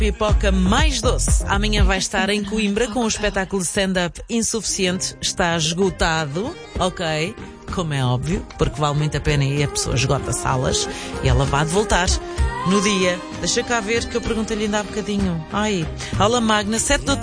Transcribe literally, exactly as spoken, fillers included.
pipoca mais doce. Amanhã vai estar em Coimbra com o espetáculo de stand-up Insuficiente. Está esgotado, ok? Como é óbvio, porque vale muito a pena e a pessoa esgota salas. E ela vai de voltar no dia. Deixa cá ver que eu perguntei-lhe ainda há bocadinho. Ai, aula magna, sete de outubro.